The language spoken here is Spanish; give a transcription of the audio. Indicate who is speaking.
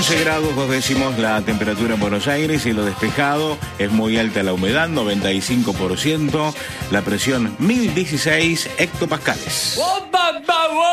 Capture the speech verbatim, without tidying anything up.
Speaker 1: once grados, dos décimos la temperatura en Buenos Aires, cielo despejado, es muy alta la humedad, noventa y cinco por ciento, la presión mil dieciséis hectopascales.